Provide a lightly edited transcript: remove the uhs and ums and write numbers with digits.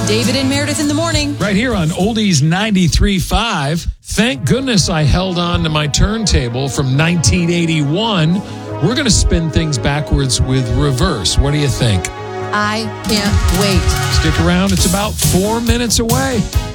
David and Meredith in the morning. Right here on Oldies 93.5. Thank goodness I held on to my turntable from 1981. We're going to spin things backwards with reverse. What do you think? I can't wait. Stick around. It's about 4 minutes away.